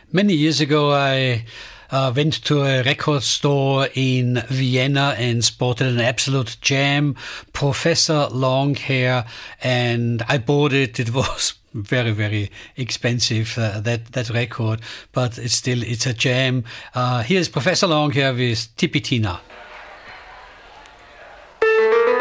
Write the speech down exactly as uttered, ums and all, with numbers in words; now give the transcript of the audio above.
Many years ago, I uh, went to a record store in Vienna and spotted an absolute gem, Professor Longhair, and I bought it. It was very, very expensive, uh, that, that record, but it's still, it's a gem. Uh, here's Professor Longhair with Tipitina.